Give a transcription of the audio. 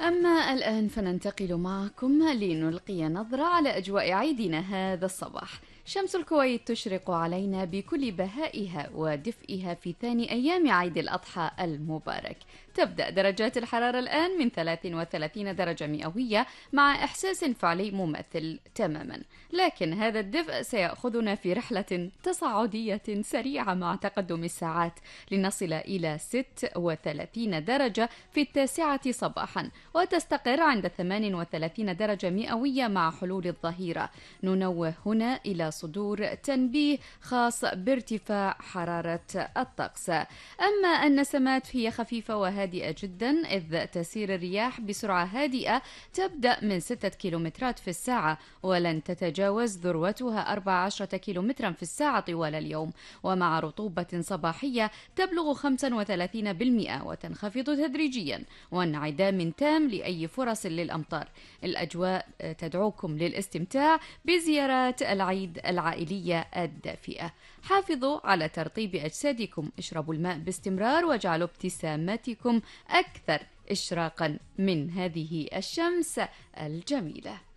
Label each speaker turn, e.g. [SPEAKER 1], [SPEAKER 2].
[SPEAKER 1] أما الآن فننتقل معكم لنلقي نظرة على أجواء عيدنا هذا الصباح. شمس الكويت تشرق علينا بكل بهائها ودفئها في ثاني أيام عيد الأضحى المبارك. تبدأ درجات الحرارة الآن من 33 درجة مئوية مع إحساس فعلي مماثل تماما، لكن هذا الدفء سيأخذنا في رحلة تصاعدية سريعة مع تقدم الساعات لنصل إلى 36 درجة في 9 صباحا، وتستقر عند 38 درجة مئوية مع حلول الظهيرة. ننوه هنا إلى صدور تنبيه خاص بارتفاع حرارة الطقس. أما النسمات فهي خفيفة وهادئة جدا، إذ تسير الرياح بسرعة هادئة تبدأ من 6 كيلومترات في الساعة، ولن تتجاوز ذروتها 14 كيلومترا في الساعة طوال اليوم، ومع رطوبة صباحية تبلغ 35% وتنخفض تدريجيا، وانعدام تام لأي فرص للأمطار. الأجواء تدعوكم للاستمتاع بزيارات العيد العائلية الدافئة. حافظوا على ترطيب أجسادكم، اشربوا الماء باستمرار، واجعلوا ابتساماتكم أكثر إشراقا من هذه الشمس الجميلة.